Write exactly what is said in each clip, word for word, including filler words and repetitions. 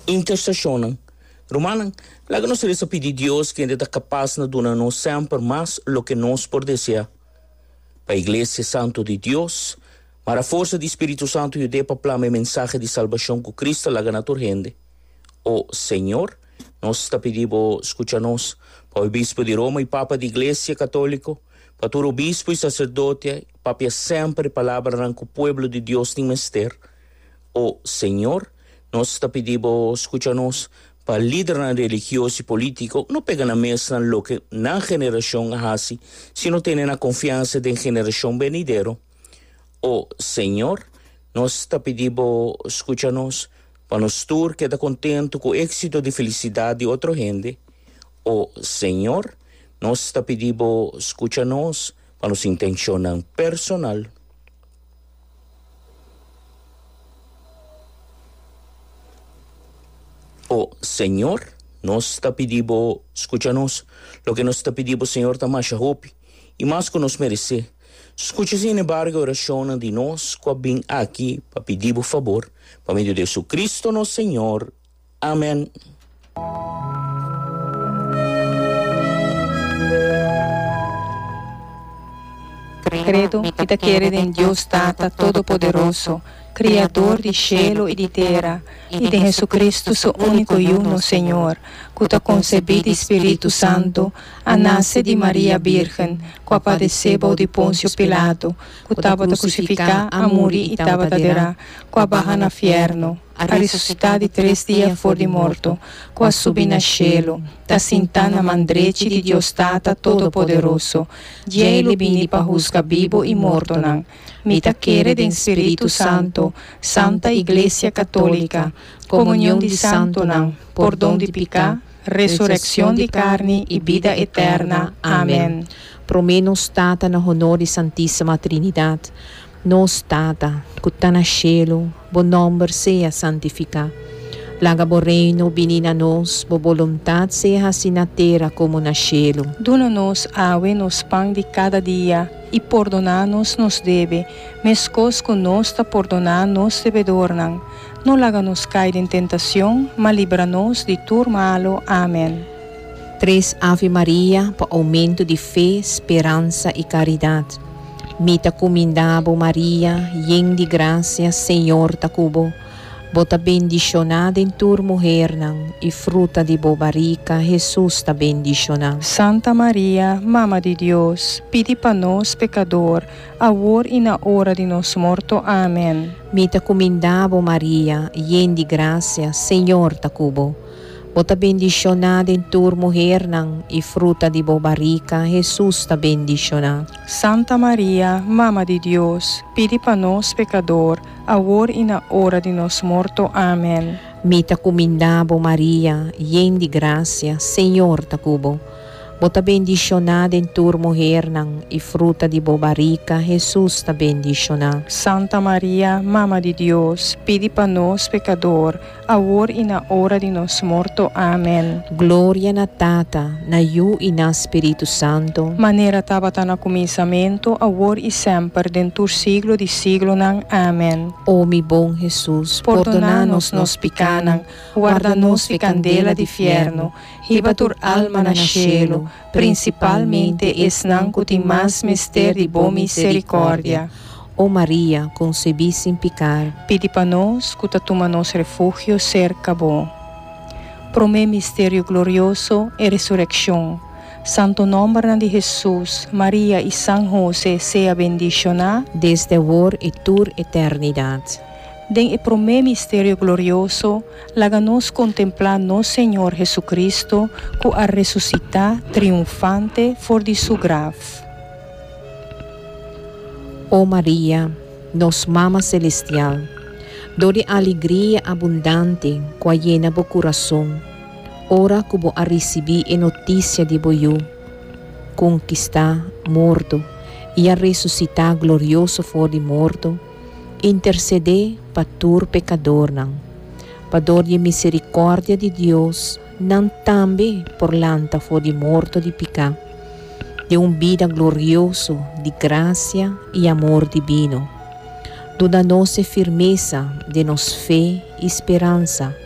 intercessionen. Romanan, láganos a pedir Dios que está capaz de darnos siempre más lo que nos por desear. Para a Iglesia Santo de Dios, para a força do Espírito Santo e de para o mensagem de salvação que Cristo laga na tua gente. O Senhor, nós está pedindo escuta-nos para o Bispo de Roma e Papa da Igreja Católica, para todo o Bispo e sacerdote, para sempre a palavra com o povo de Deus tem mister. O Senhor, nós está pedindo escuta-nos para líder religioso e político, não pega na mesa no que na geração assim, se não tem a confiança da geração venidera. O Senhor, nós está pedindo, escuta-nos, para nos tur que está contente com o êxito e felicidade de outra gente. O Senhor, nós está pedindo, escuta-nos, para nos intencionar personal. O Senhor, nós está pedindo, escuta-nos, lo que nos está pedindo, Senhor, está mais roupa e mais que nos merece. Escute, sin embargo, a oração de nós que vem aqui para pedir por favor, para meio de Jesus Cristo, nosso Senhor. Amém. Credo que te quere em Deus Tata Todo-Poderoso, Criador de cielo e de terra, e de Jesus Cristo, seu único e uno Senhor, que te concebido Espírito Santo, a nasce de Maria Virgem, que padeceu de Pôncio Pilato, que estava a crucificar, a morir e estava a derrar, que barra na fierno, a ressuscitar de três dias fora de morto, que a subir na cielo, ta sentar na mandrete de Deus Tata Todo-Poderoso, de ele vini para buscar vivo e morto não. Mita quere de Espírito Santo, Santa Igreja Católica, comunhão de santo não, perdão de pecado, ressurreição de carne e vida eterna. Amém. Promenos Tata na honor de Santíssima Trinidade, nos Tata, que está na cielo, bom nome seja santificado. Laga bo reino, vinina nos, bo voluntad seja assim na terra como na cielo. Dona-nos awe nos pão de cada dia, e perdona-nos nos deve, mescos que nós ta perdonar nos devedor não. Não laga-nos cair em tentação, mas livra-nos de tudo malo. Amém. Três Ave Maria, para aumento de fé, esperança e caridade. Mita comendabo Maria, yen de graça, Senhor ta cubo. Bota bendicionada em tua mulher não, e fruta de bobarica, Jesus ta bendicionado. Santa Maria, Mama de Deus, pedi para nós pecador, agora e na hora de nosso morto. Amém. Mita comendabo Maria, yen de graça, Senhor ta cubo. Bota bendicionada em tua mulher não, e fruta de bobarica, Jesus ta bendicionado. Santa Maria, Mama de Deus, pedi para nós pecador, agora e na hora de nosso morto. Amém. Mita comendabo Maria, yen de graça, Senhor ta cubo. Bota bendicionada em tua mulher não, e fruta de bobarica, Jesus ta bendicionado. Santa Maria, Mama de Deus, pedi para nós pecador, agora e na hora de nosso morto. Amém. Glória na Tata, na Iu e na Espírito Santo. Maneira estava na começamento, agora e sempre, dentro do siglo de siglo. Não. Amém. Ó mi bom Jesus, perdona-nos nos pecados, guarda-nos de candela de fierno, riba tur alma na cielo, principalmente es não que tem mais mister de boa misericórdia. Ó Maria, concebi sem pecar, pedi para nós que te toma nos refúgio cerca bom. Promé mistério glorioso e ressurreição. Santo nome de Jesus, Maria e São José seja bendicionado desde agora e tur eternidade. Den e promé mistério glorioso, laga-nos contemplar nosso Senhor Jesucristo, que a ressuscitar triunfante for de su grave. Ó Maria, nos Mama Celestial, dore alegria abundante, que llena bo coração, ora que bo a receber a notícia de boiú, conquistar morto e a ressuscitar glorioso for de morto, interceder para tur pecador não, para dor de misericórdia de Deus, não também por lanta for de morto de pecado, de um vida glorioso de graça e amor divino, do da nossa firmeza de nos fé e esperança,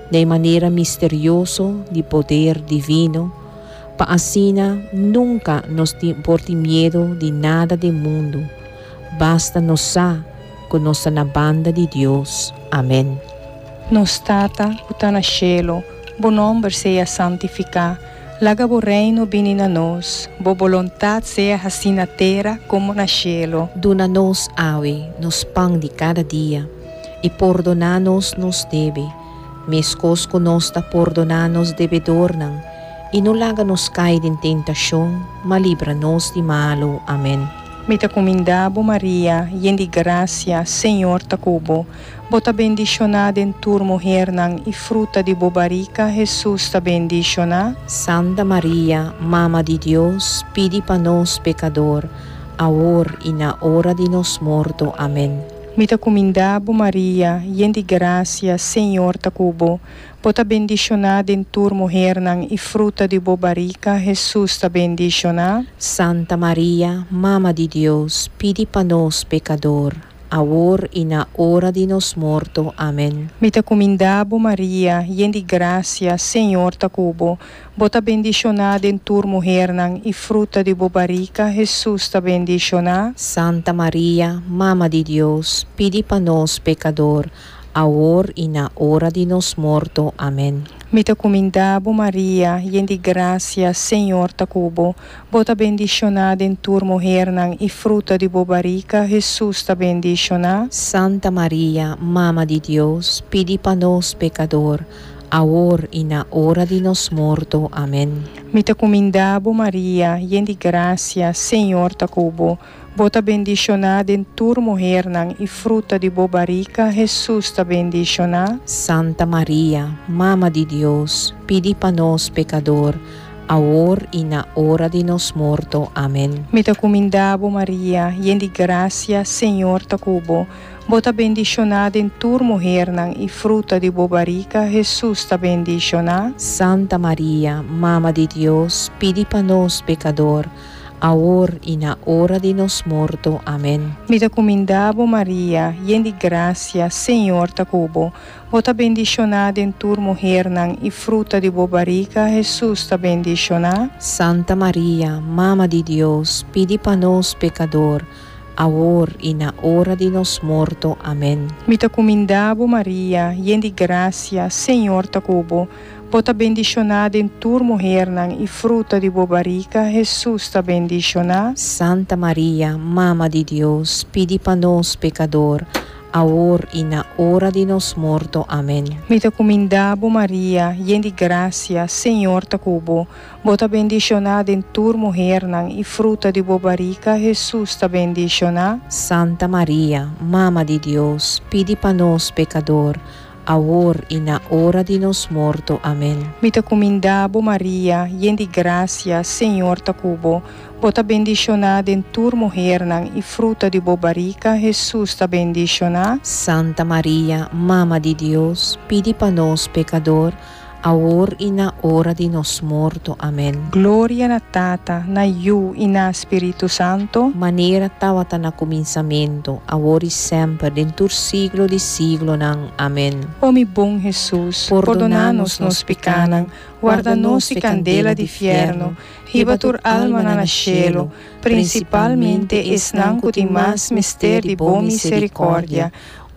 de maneira misterioso de poder divino, para assim nunca nos por miedo de nada do mundo. Basta nos sa com nossa na banda de Deus. Amém. Nos Tata, que está no cielo, bo nome seja santificado. Laga bo reino vini na nós, bo vontade seja assim na terra como na cielo. Dona-nos, awe, nos pão de cada dia, e perdona-nos nos deve, mescos conosco perdona-nos devedor não, e não laga-nos cair em tentação, mas livra-nos de malo. Amém. Mita comindabo Maria, yen de gracia, Senhor tacubo, bota bendicionada em tur mulher nang e fruta de bobarica, Jesus ta bendicionada. Santa Maria, Mama de Deus, pedi para nós pecador, agora e na hora de nos morto. Amém. Mita comindabo Maria, yen de gracia, Senhor tacubo, bota bendicionada em tur mulher nang e fruta de bobarica, Jesus ta bendicionada. Santa Maria, Mama de Deus, pedi para nós pecador, agora e na hora de nos morto. Amém. Mita comindabo Maria, yen de gracia, Senhor tacubo, bota bendicionada em tur mulher nang e fruta de bobarica, Jesus ta bendicionada. Santa Maria, Mama de Deus, pedi para nós pecador, agora e na hora de nos morto. Amém. Mita comindabo Maria, yen de gracia, Senhor tacubo, bota bendicionada em tur mulher nang e fruta de bobarica, Jesus ta bendicionada. Santa Maria, Mama de Deus, pedi para nós pecador, agora e na hora de nos morto. Amém. Mita comindabo Maria, yen de gracia, Senhor tacubo, bota bendicionada em tur mulher nang e fruta de bobarica, Jesus ta bendicionada. Santa Maria, Mama de Deus, pedi para nós pecador, agora e na hora de nos morto. Amém. Mita comindabo Maria, yen de gracia, Senhor tacubo, bota bendicionada em tur mulher nang e fruta de bobarica, Jesus ta bendicionada. Santa Maria, Mama de Deus, pedi para nós pecador, agora e na hora de nos morto. Amém. Mita comindabo Maria, yen de gracia, Senhor tacubo, bota bendicionada em tur mulher nang e fruta de bobarica, Jesus ta bendicionada. Santa Maria, Mama de Deus, pedi para nós pecador, agora e na hora de nos morto. Amém. Mita comindabo Maria, yen de gracia, Senhor tacubo, bota bendicionada em tur mulher nang e fruta de bobarica, Jesus ta bendicionada. Santa Maria, Mama de Deus, pedi para nós pecador, agora e na hora de nos morto. Amém. Mita comindabo Maria, yen de gracia, Senhor tacubo, bota bendicionada em tur mulher nang e fruta de bobarica, Jesus ta bendicionada. Santa Maria, Mama de Deus, pedi para nós pecador, agora e na hora de nos morto. Amém. Mita comindabo Maria, yen de gracia, Senhor tacubo, bota bendicionada em tur mulher nang e fruta de bobarica, Jesus ta bendicionada. Santa Maria, Mama de Deus, pedi para nós pecador, agora e na hora de nos morto. Amém. Glória na Tata, na Iu e na Espírito Santo, maneira tawata na começamento, agora e sempre, dentro siglo de siglo nang. Amém. ó mi bom Jesus, perdona-nos nos pecanan, guarda-nos de candela de fierno, riba tur alma na cielo, principalmente esnan cuti mas mister de boa misericórdia.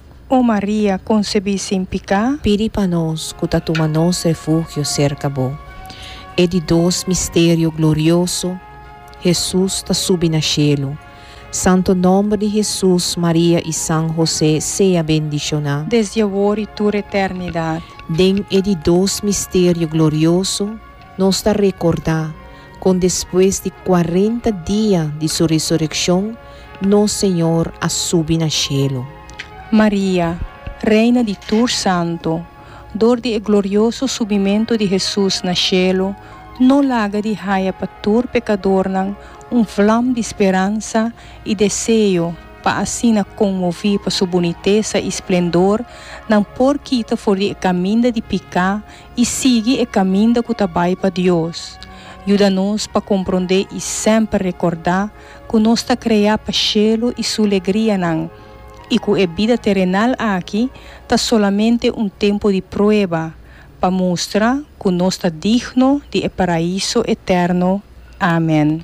Ó Maria, concebi sem pecado, pedi para nós, que toma nos refúgio cerca bo. E de dois mistério glorioso, Jesus está subi na cielo. Santo nome de Jesus, Maria e São José, seja bendicionado. desde agora e tur eternidade. Den e de dois mistério glorioso, nos está recordar, com depois de quarenta dias de sua ressurreição, nosso Senhor a subi na cielo. Maria, Reina de Tur Santo, dor de glorioso subimento de Jesus na cielo, não laga de raia para tur pecador nang um flam de esperança e desejo para assim comover para sua boniteza e esplendor, não por quita for de caminho de picar e siga o caminho que tabai para Deus. Ajuda-nos para compreender e sempre recordar que nós está criado para cielo e sua alegria nang, e que a vida terrenal aqui está solamente um tempo de prova, para mostrar que nós está digno de paraíso eterno. Amém.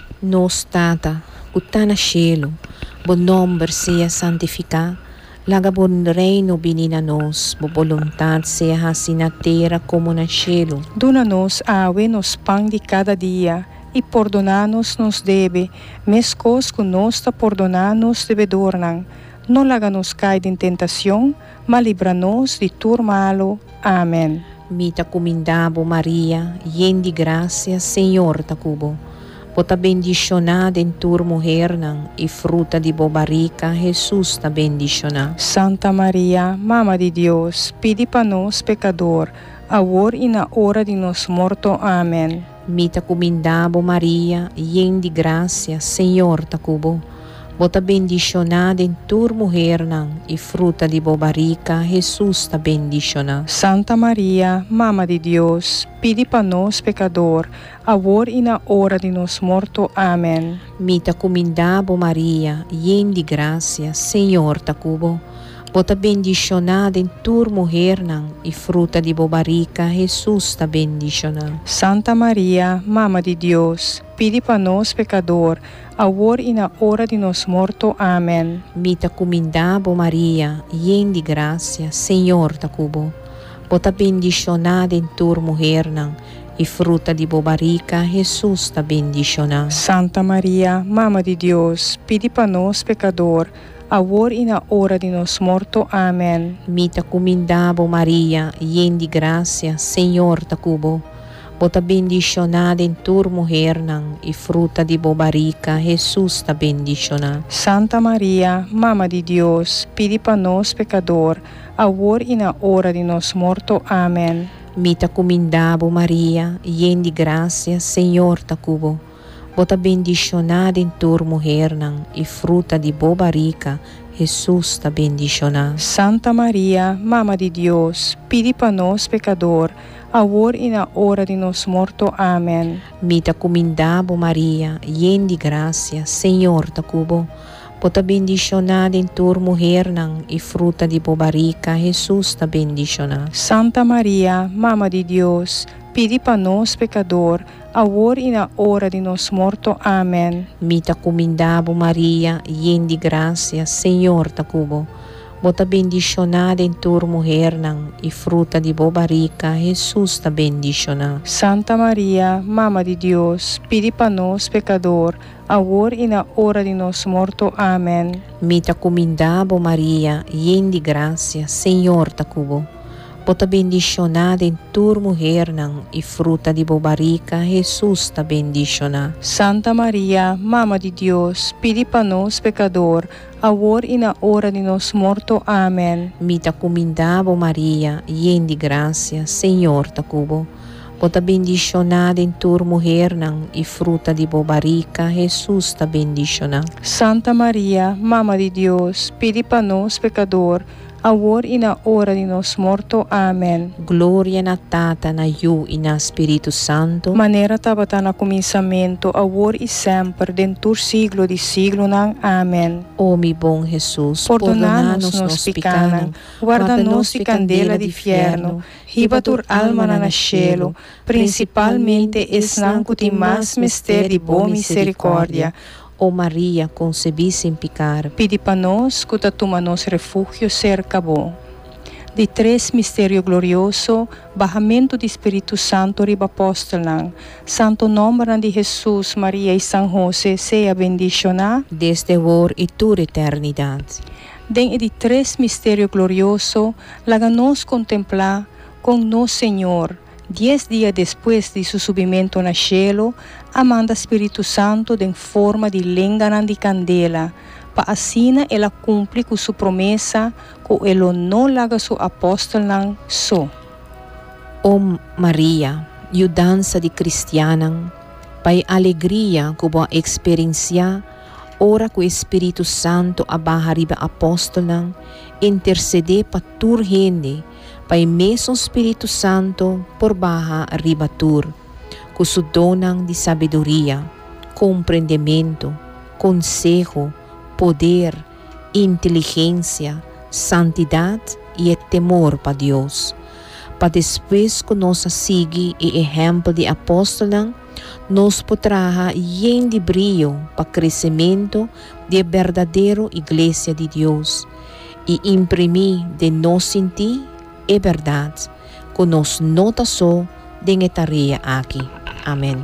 Nos Tata, que está no cielo, bom nome seja santificado, laga bom reino vinha a nós, boa vontade seja assim na terra como no cielo. Dona-nos awe nos pão de cada dia, e perdona-nos nos deve, mescos que nós está perdona-nos devedornan. Não laga-nos cair em tentação, mas livra-nos de tudo malo. Amém. Mita comindabo Maria, yen de graça, Senhor ta cubo. Bota bendicionada em tua mulher, e fruta de bobarica, Jesus ta bendicionada. Santa Maria, Mama de Deus, pedi para nós pecador, agora e na hora de nos morto. Amém. Mita comindabo Maria, yen de graça, Senhor ta cubo. Bota bendicionada em tua mulher, e fruta de bobarica, Jesus ta bendicionada. Santa Maria, Mama de Deus, pedi para nós pecador, agora e na hora de nos morto. Amém. Mita comindabo Maria, yen de graça, Senhor ta cubo. Bota bendicionada em tua mulher, e fruta de bobarica, Jesus ta bendicionada. Santa Maria, Mama de Deus, pedi para nós pecador, agora e na hora de nos morto. Amém. Mita comindabo Maria, yen de graça, Senhor ta cubo. Bota bendicionada em tua mulher, e fruta de bobarica, Jesus ta bendicionada. Santa Maria, Mama de Deus, pedi para nós pecador, agora e na hora de nos morto. Amém. Mita comindabo Maria, yen de graça, Senhor ta cubo. Bota bendicionada em tua mulher, e fruta de bobarica, Jesus ta bendicionada. Santa Maria, Mama de Deus, pedi para nós pecador, agora e na hora de nos morto. Amém. Mita comindabo Maria, yen de graça, Senhor ta cubo. Bota bendicionada em tua mulher, e fruta de bobarica, Jesus ta bendicionada. Santa Maria, Mama de Deus, pedi para nós pecador, agora e na hora de nos morto. Amém. Mita comindabo Maria, yen de graça, Senhor ta cubo. Bota bendicionada em tua mulher, e fruta de bobarica, Jesus ta bendicionada. Santa Maria, Mama de Deus, pedi para nós pecador, agora e na hora de nos morto. Amém. Mita comindabo Maria, yen de graça, Senhor ta cubo. Bota bendicionada em tua mulher, e fruta de bobarica, Jesus ta bendicionada. Santa Maria, Mama de Deus, pedi para nós pecador, agora e na hora de nos morto. Amém. Mita comindabo Maria, yen de graça, Senhor ta cubo. Bota bendicionada em tua mulher, e fruta de bobarica, Jesus ta bendicionada. Santa Maria, Mama de Deus, pedi para nós pecador, agora e na hora de nos morto. Amém. Mita comindabo Maria, yen de graça, Senhor ta cubo. Bota bendicionada em tua mulher, e fruta de bobarica, Jesus ta bendicionada. Santa Maria, Mama de Deus, pedi para nós pecador, agora e na hora de nos morto. Amém. Glória na Tata, na Yu e na Espírito Santo. Maneira tabata na começamento, agora e sempre, dentro do siglo de siglo. Amém. Ó mi bom Jesus, perdona-nos nos pecados, guarda-nos de candela de inferno, riba tur alma na cielo, principalmente esnan que tem mais mistério de boa misericórdia. Ó Maria, concebi sem pecar. Pedi para nós que toma nos refúgio cerca bom. De três mistério glorioso, bahamento do Espírito Santo riba apóstolo, santo nome de Jesus, Maria e São José, seja bendicionado desde agora e toda eternidade. Den de três mistério glorioso, laga nos contemplar com nosso Senhor. Diez dias depois de seu subimento no cielo, amanda Espírito Santo em forma de lenga de candela, para assim ela cumpre com sua promessa, que ela não laga seu apóstolo só. Ó Maria, ajudança de cristiana, para alegria que boa experiência, ora que o Espírito Santo abarra riba apóstolo, interceder para tur gente, Pai mesmo Espírito Santo por barra ribatur, que se donam de sabedoria, compreendimento, consejo, poder, inteligência, santidade e temor para Deus, para depois que nós seguir o exemplo de apóstolo, nós potrá yen de brilho para crescimento de verdadeira igreja de Deus e imprimir de nós sentir a verdade que nós nota só de tarefa aqui. Amém.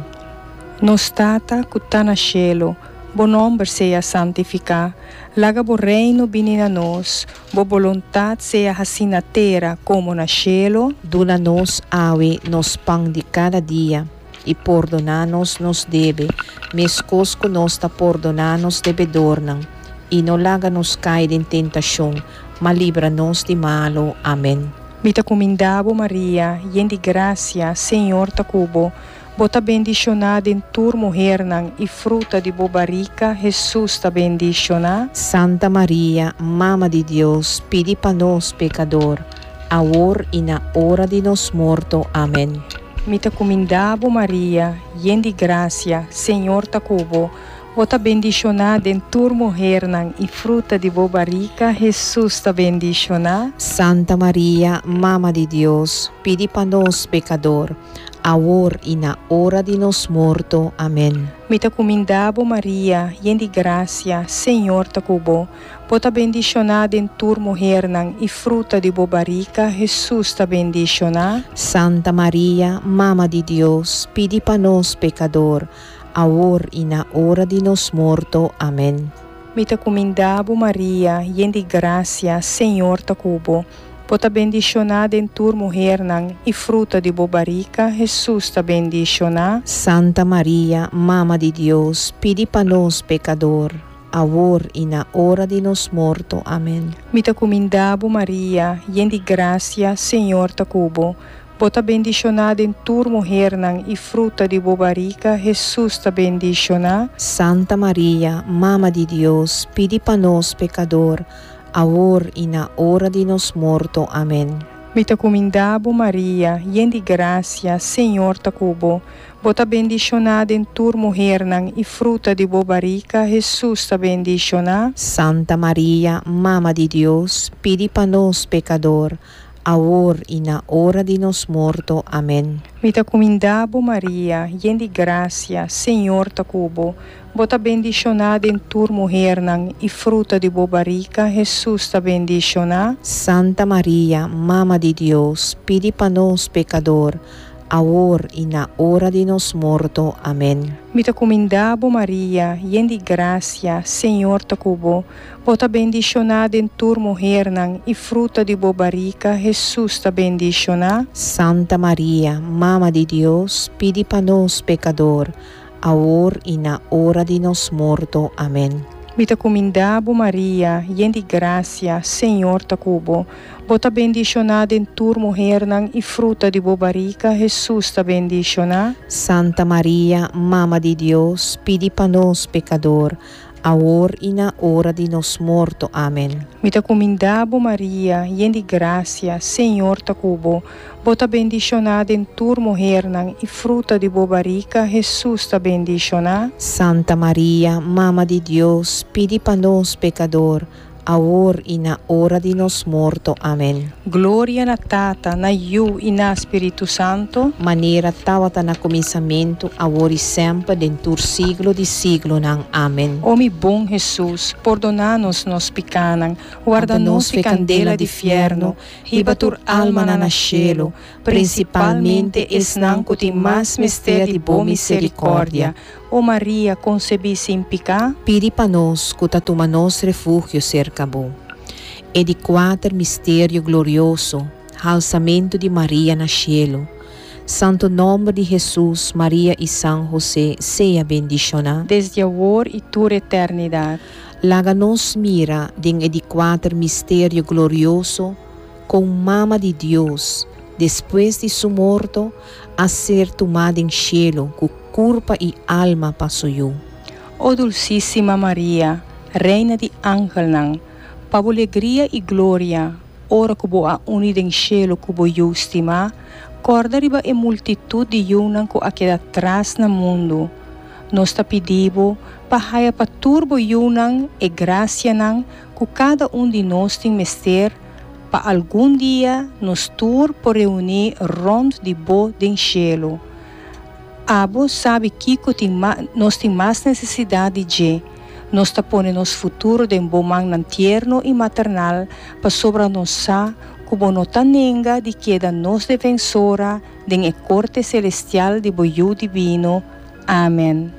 Nos tata que está no cielo, bo nome seja santificado, laga bo reino vini na nós, bo vontade seja assim na terra como no cielo. Dula nos awe nos pão de cada dia e perdonar-nos nos deve, mescos que nos ta perdonar-nos debedornan, e não laga nos cair em tentação, mas livra-nos de malo. Amém. Mita comindabo Maria, yen de gracia, Senhor ta cubo, bota bendicionada em tur mulher nan e fruta de bobarica, Jesus ta bendicionada. Santa Maria, Mama de Deus, pedi para nós pecador, agora e na hora de nos morto. Amém. Mita comindabo Maria, yen de gracia, Senhor ta cubo, bota bendicionada em tur mulher nan e fruta de bobarica, Jesus ta bendicionada. Santa Maria, Mama de Deus, pedi para nós pecador, agora e na hora de nos morto. Amém. Mita comindabo Maria, yen de gracia, Senhor ta cubo, bota bendicionada em tur mulher nan e fruta de bobarica, Jesus ta bendicionada. Santa Maria, Mama de Deus, pedi para nós pecador, agora e na hora de nos morto. Amém. Mita comindabo Maria, yen de gracia, Senhor ta cubo, bota bendicionada em tur mulher nan e fruta de bobarica, Jesus ta bendicionada. Santa Maria, Mama de Deus, pedi para nós pecador, agora e na hora de nos morto. Amém. Mita comindabo Maria, yen de gracia, Senhor ta cubo, bota bendicionada em tur mulher nan e fruta de bobarica, Jesus ta bendicionada. Santa Maria, Mama de Deus, pedi para nós pecador, agora e na hora de nos morto. Amém. Mita comindabo Maria, yen de gracia, Senhor ta cubo, bota bendicionada em tur mulher nan e fruta de bobarica, Jesus ta bendicionada. Santa Maria, Mama de Deus, pedi para nós pecador, agora e na hora de nos morto. Amém. Mita comindabo Maria, yen de gracia, Senhor ta cubo, bota bendicionada em tur mulher nan e fruta de bobarica, Jesus ta bendicionada. Santa Maria, Mama de Deus, pedi para nós pecador, agora e na hora de nos morto. Amém. Mita comindabo Maria, yen de gracia, Senhor ta cubo, bota bendicionada em tur mulher nan e fruta de bobarica, Jesus ta bendicionada. Santa Maria, Mama de Deus, pedi para nós pecador, agora e na hora de nos morto. Amém. Mita comindabo Maria, yen de gracia, Senhor ta cubo, bota bendicionada em tur mulher nan e fruta de bobarica, Jesus ta bendicionada. Santa Maria, Mama de Deus, pedi para nós pecador, agora e na hora de nos morto. Amém. Mita comindabo Maria, yen de gracia, Senhor ta cubo, bota bendicionada em tur mulher nan e fruta de bobarica, Jesus ta bendicionada. Santa Maria, Mama de Deus, pedi para nós pecador, agora e na hora de nos morto. Amém. Glória na Tata, na Iu e na Espírito Santo, maneira tawata na começamento, agora e sempre, dentro do siglo de siglo. Nang. Amém. Ó mi bom Jesus, perdoná-nos nos picanan, guarda-nos de candela de fierno, riba tur alma na nascelo, principalmente esnan cuti mais mistério de boa misericórdia. Ó Maria, concebi sem picar, pedi para nós, que tatuma nos refúgio cerca bo. E de quatro mistério glorioso, alçamento de Maria na cielo. Santo nome de Jesus, Maria e São José, seja bendicionado desde agora e toda eternidade. Laga nos mira din e de quatro mistério glorioso, com mama de Deus, depois de su morto, a ser tomada em cielo, com corpo e alma passou. Ó Dulcíssima Maria, Reina de Angelnan, para alegria e glória, ora que boa unida em cielo que boa estima, corda riba e multitude de yunan que aqui atrás no mundo. Nós te pedimos para para turbo yunan e gracia nan que cada um de nós tem mester, para algum dia nos tur por reunir rond de bo den cielo. Abo sabe que nós temos mais necessidade de nós está pondo nosso futuro de um bom man tierno e maternal para sobre nós como nota nenga de que da nos defensora de corte celestial de boiú divino. Amém.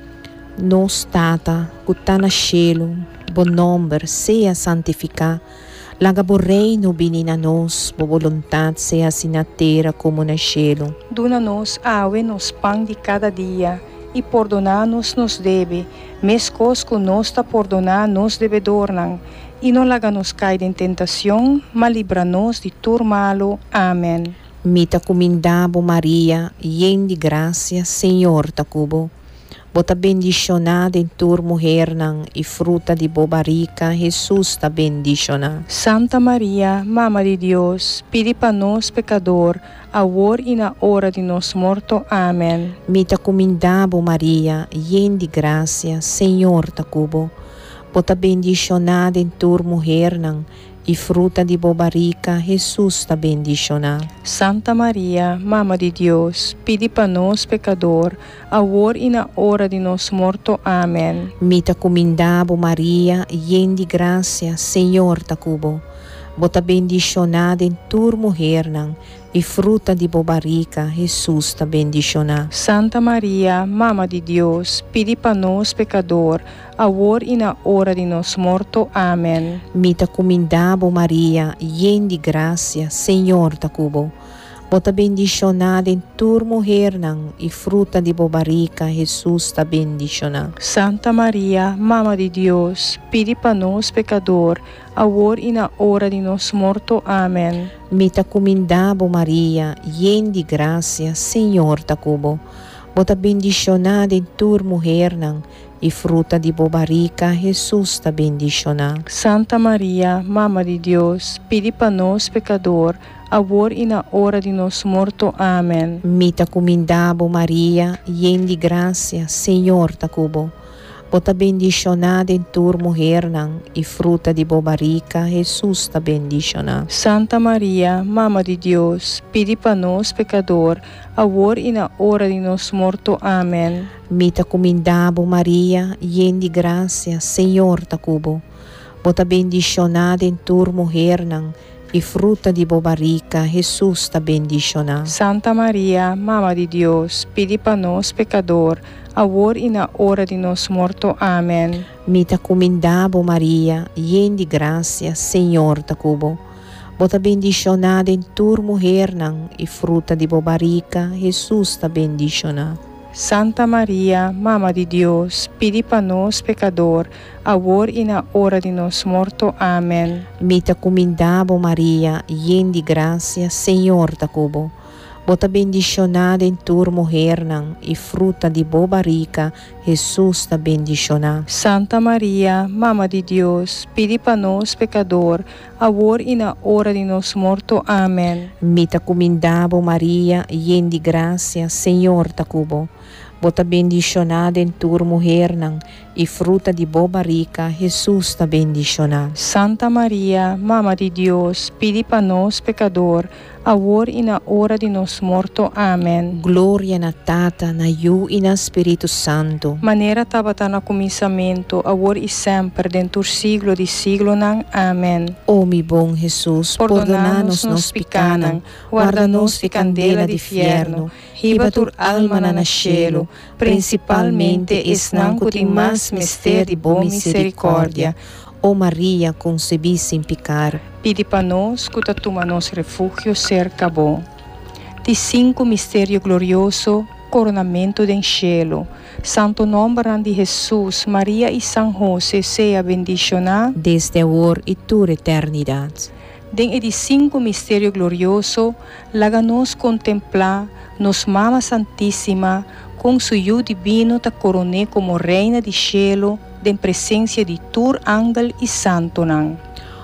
Nos tata, que está na cielo, bom nome seja santificado. Laga bo reino binina nos, bo vontade seja assim na terra como na cielo. Duna-nos awe nos pão de cada dia, e perdona-nos nos deve, mescos que nos está perdonar nos devedornan, e não laga nos cair em tentação, mas livra-nos de tudo malo. Amém. Mita comindabo Maria, yen de graça, Senhor ta cubo. Bota bendicionada em tua mulher nang, e fruta de bobarica, Jesus ta bendicionada. Santa Maria, Mama de Deus, pedi para nós pecador, agora e na hora de nosso morto. Amém. Mita comindabo Maria, yen de graça, Senhor ta cubo. Bota bendicionada em tua mulher nang, e fruta de bobarica, Jesus ta bendicionada. Santa Maria, Mama de Deus, pedi para nós pecador, agora e na hora de nosso morto. Amém. Mita comindabo Maria, yen de graça, Senhor ta cubo. Bota bendicionada em tua mulher nang, e fruta de bobarica, Jesus ta bendicionada. Santa Maria, Mama de Deus, pedi para nós pecador, agora e na hora de nosso morto. Amém. Mita comindabo Maria, yen de graça, Senhor ta cubo. Bota bendicionada em tua mulher nang, e fruta de bobarica, Jesus ta bendicionada. Santa Maria, Mama de Deus, pedi para nós pecador, agora e na hora de nosso morto. Amém. Mita comindabo Maria, yen de graça, Senhor ta cubo. Bota bendicionada em tua mulher nang, e fruta de bobarica, Jesus ta bendicionada. Santa Maria, Mama de Deus, pedi para nós pecador, agora e na hora de nosso morto. Amém. Mita comindabo Maria, yen de graça, Senhor ta cubo. Bota bendicionada em tua mulher nang, e fruta de bobarica, Jesus ta bendicionada. Santa Maria, Mama de Deus, pedi para nós pecador, agora e na hora de nosso morto. Amém. Mita comindabo Maria, yen de graça, Senhor ta cubo. Bota bendicionada em tua mulher nang, e fruta de bobarica, Jesus ta bendicionada. Santa Maria, Mama de Deus, pedi para nós pecador, agora e na hora de nosso morto. Amém. Mita comindabo Maria, yen de graça, Senhor ta cubo. Bota bendicionada em tua mulher nang, e fruta de bobarica, Jesus ta bendicionada. Santa Maria, Mama de Deus, pedi para nós pecador, agora e na hora de nosso morto. Amém. Mita comindabo Maria, yen de graça, Senhor ta cubo. Bota bendicionada em tua mulher nang, e fruta de bobarica, Jesus ta bendicionada. Santa Maria, Mama de Deus, pedi para nós pecador, agora e na hora de nosso morto. Amém. Mita comindabo Maria, yen de graça, Senhor ta cubo. Bota bendicionada em tua mulher nang, e fruta de bobarica, Jesus ta bendicionada. Santa Maria, Mama de Deus, pedi para nós pecador, agora e na hora de nosso morto. Amém. Glória na Tata, na Yu e na Espírito Santo. Maneira tabata na começamento, agora e sempre, dentro do siglo de siglo nang. Amém. Ó mi bom Jesus, perdona-nos nos picanan, guarda-nos de candela de fierno, riba tur alma na cielo, principalmente esnan que tem mais mistério de boa misericórdia. Ó Maria, concebi sem pecar. Pedi para nós que tatuma nosso refúgio cerca bom. De cinco mistério glorioso, coronamento do cielo. Santo nome de Jesus, Maria e São José seja bendicionado desde agora e toda eternidade. Den de cinco mistério glorioso, laga-nos contemplar nos Mama Santíssima, com seu divino ta coroné como reina de cielo, em presença de tur ángel e santo nan.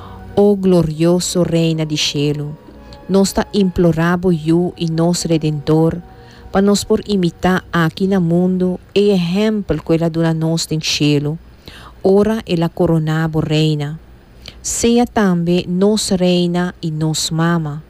Ó glorioso reina de cielo, nós ta imploramos you e nosso Redentor, para nos por imitar aqui no mundo e exemplo que ela dura nós em cielo. Ora ela coronabo reina. seja também nos reina e nos mama.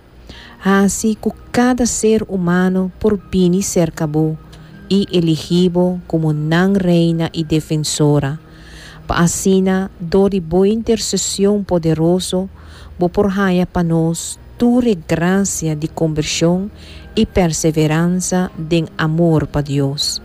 Assim que cada ser humano por bem cercabo e elegível como não reina e defensora. Para assim, do de boa intercessão poderoso, vou por raia para nós, tua graça de conversão e perseverança de amor para Deus.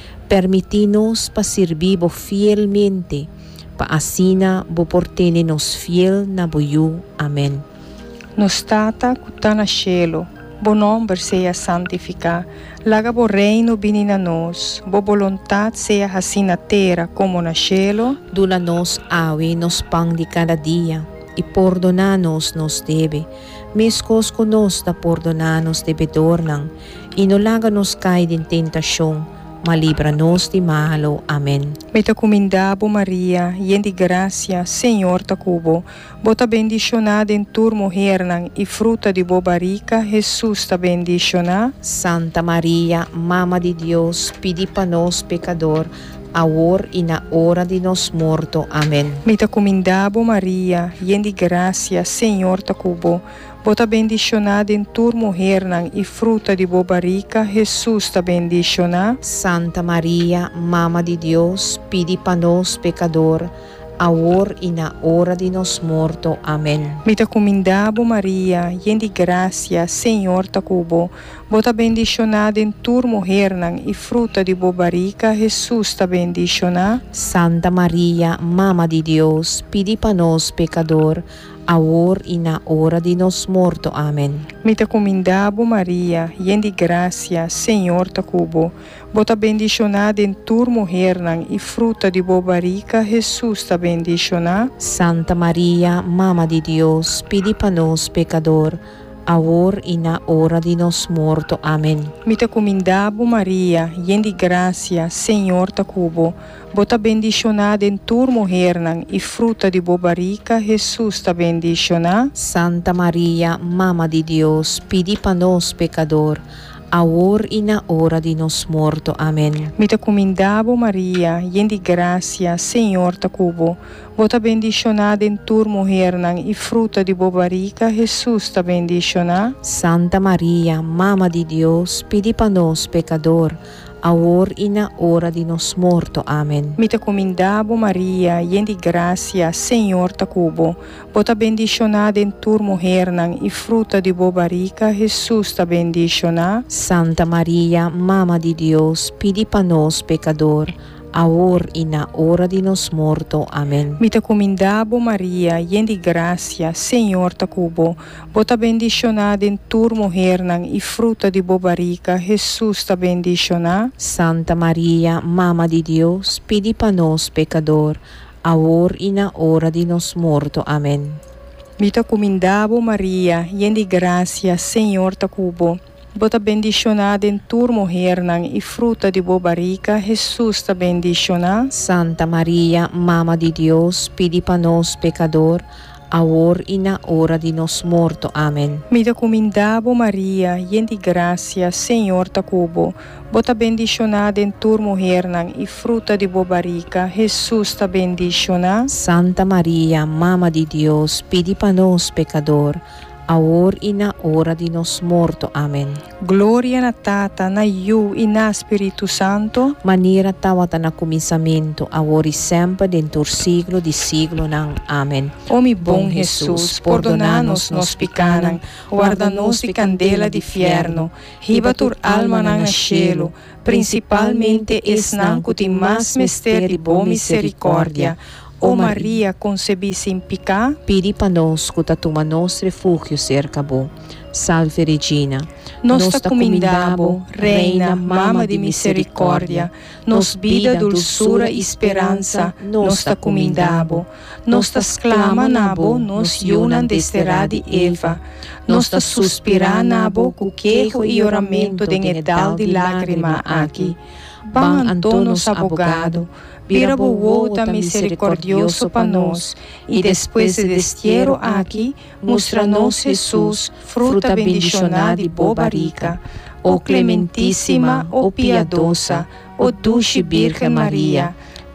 Permite-nos para servir fielmente, para assim, vou por ter-nos fiel na boiú. Amém. Nos tata que está na cielo, bo nome seja santificado, laga bo reino vini na nós, bo vontade seja assim na terra como na cielo. Dula-nos awe nos pão de cada dia, e perdona-nos nos deve, mescos conosco da perdonar-nos devedor não, e não laga-nos cair em tentação, mas livra-nos de malo. Amém. Me te comendabo Maria, yen de gracia, Senhor ta cubo, bota bendicionada em tur mulher nan, e fruta de bo barriga, Jesus ta bendicionada. Santa Maria, Mama de Deus, pedi para nós pecador, agora e na hora de nos morto. Amém. Me te comendabo Maria, yen de gracia, Senhor ta cubo, bota bendicionada em tur mulher nan, e fruta de bo barriga, Jesus ta bendicionada. Santa Maria, Mama de Deus, pedi para nós pecador, agora e na hora de nos morto. Amém. Me te comendabo Maria, yen de gracia, Senhor ta cubo, bota bendicionada em tur mulher nan, e fruta de bo barriga, Jesus ta bendicionada. Santa Maria, Mama de Deus, pedi para nós pecador, agora e na hora de nos morto. Amém. Me te comendabo Maria, yen de gracia, Senhor ta cubo, bota bendicionada em tur mulher nan, e fruta de bo barriga, Jesus ta bendicionada. Santa Maria, Mama de Deus, pedi para nós pecador, agora e na hora de nos morto. Amém. Me te comendabo Maria, yen de gracia, Senhor ta cubo, bota bendicionada em tur mulher nan, e fruta de bo barriga, Jesus ta bendicionada. Santa Maria, Mama de Deus, pedi para nós pecador, agora e na hora de nos morto. Amém. Me te comendabo Maria, yen de gracia, Senhor ta cubo, bota bendicionada em tur mulher nan, e fruta de bo barriga, Jesus ta bendicionada. Santa Maria, Mama de Deus, pedi para nós pecador, agora e na hora de nos morto. Amém. Me te comendabo Maria, yen de gracia, Senhor ta cubo, bota bendicionada em tur mulher nan, e fruta de bo barriga, Jesus ta bendicionada. Santa Maria, Mama de Deus, pedi para nós pecador, agora e na hora de nos morto. Amém. Me te comendabo Maria, yen de gracia, Senhor ta cubo, bota bendicionada em tur mulher nan, e fruta de bo barriga, Jesus ta bendicionada. Santa Maria, Mama de Deus, pedi para nós pecador, agora e na hora de nos morto. Amém. Me te comendabo Maria, yen de gracia, Senhor ta cubo, bota bendicionada em tur mulher nan, e fruta de bo barriga, Jesus ta bendicionada. Santa Maria, Mama de Deus, pedi para nós pecador, agora e na hora de nos morto. Amém. Me te comendabo Maria, yen de gracia, Senhor ta cubo, bota bendicionada em tur mulher nan, e fruta de bo barriga, Jesus ta bendicionada. Santa Maria, Mama de Deus, pedi para nós pecador, agora e na hora de nos morto. Amém. Glória na Tata, na Iu e na Espírito Santo, maneira tawata na começamento, agora e sempre, dentro do siglo de siglo. Não. Amém. Ó mi bom Jesus, perdoná-nos nos pecanan, guarda-nos de candela de fierno, riba tur alma na cielo, principalmente es nanco de mais mistério de boa misericórdia. Ó Maria, concebi sem pecado, pedi para nós que toma nosso refúgio cerca bo. Salve Regina, nos ta comendabo, Reina, Mama de misericórdia, nos vida, dulçura e esperança, nos ta comendabo, nos ta exclama nabo, nos yunan desterá de Eva, nos ta suspira nabo, cu quejo e oramento de edal de lágrima aqui. Ban Antonos abogado, vira volta misericordioso para nós, e depois de destierro aqui, mostra-nos Jesus, fruta bendicionada e boa barriga. Ó clementíssima, ó piedosa, ó dulce Virgem Maria,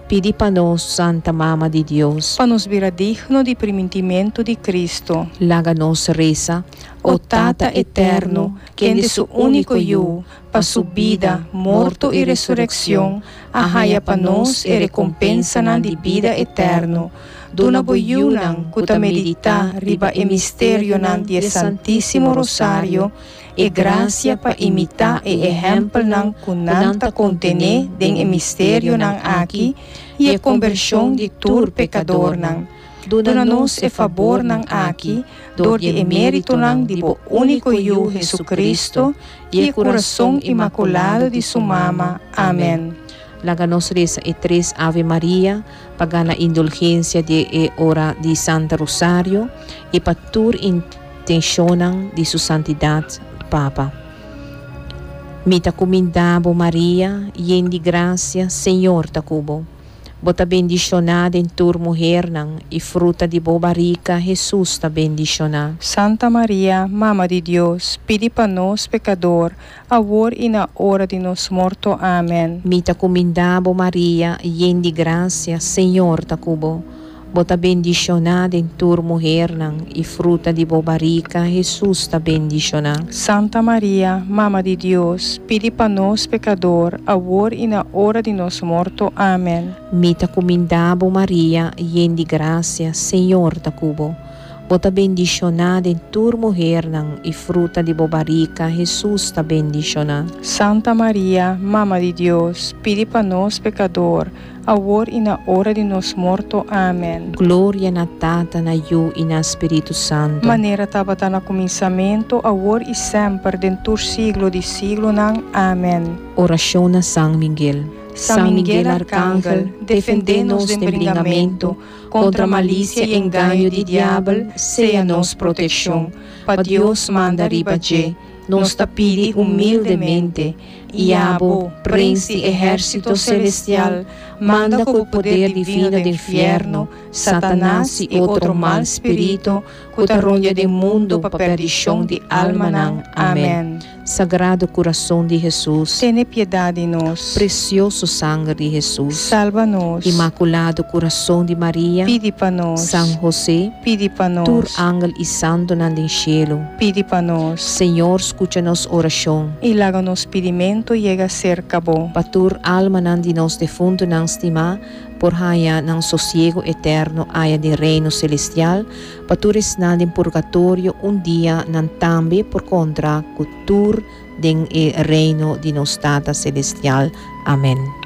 Pidi pa nos, Santa Mama de Dios. para nos virar digno de primitimento de Cristo. Laga nos reza, O Tata eterno, que de su único Hijo, para su vida, morto y resurrección, ahaya para nos y recompensa nan de vida eterno. Duna boyunan, cuta medita, riba e misterio nan de Santísimo Rosario, e gracia pa imitar e ejemplo nan kunanta contene den e misterio nan aqui, e e conversión de tur pecador nan. Dona-nos e favor ng aki, dor de emérito ng di bo único Hijo Jesucristo, e e coração imaculado de su mama. Amén. Laganos reza e tres Ave Maria, pagana indulgência de e hora de Santa Rosario, e patur intencionam de su santidade, Papa. Mita comindabo Maria, yen de gracia, Senhor tacubo. Bota bendicionada em tur mulher nang, e fruta de boa barriga, Jesus ta bendicionada. Santa Maria, Mama de Deus, pedi para nós pecador, agora e na hora de nos morto. Amém. Mita comindabo Maria, yen de gracia, Senhor tacubo. Bota bendicionada em tur mulher nang, e fruta de boa barriga, Jesus ta bendicionada. Santa Maria, Mama de Deus, pedi para nós pecador, agora e na hora de nos morto. Amém. Mita comindabo Maria, yen de gracia, Senhor tacubo. Bota bendicionada em tur mulher nang, e fruta de boa barriga, Jesus ta bendicionada. Santa Maria, Mama de Deus, pedi para nós pecador, agora e na hora de nos morto. Amém. Glória na Tata, na Yu e na Espírito Santo. Maneira tabata na começamento, agora e sempre, dentur siglo de siglo nang. Amém. Oração a São Miguel. São Miguel Arcángel, defende-nos de bringamento, contra malícia e engano de diabo, seja nos proteção. Pa Deus manda ribaje, nos tapide humildemente, e abo, príncipe exército celestial, manda com o poder divino do inferno, Satanás e outro mal espírito, que ronda do mundo para perdição de alma nang. Amém. Sagrado coração de Jesus, Tene piedade de nós. precioso sangue de Jesus, Salva-nos. Imaculado coração de Maria, Pidi para nós. São José, Pidi para nós. tur ángel e santo nandem cielo. Pidi para nós. Senhor, escucha-nos oração. E laga-nos pedimento chega a ser cabo. Patur alma nandi nos defunto nang stima, por haya nang sosiego eterno haya de reino celestial, patures nandin purgatorio un dia nan tambi por contra cultur den e reino di nos Tata celestial. Amen.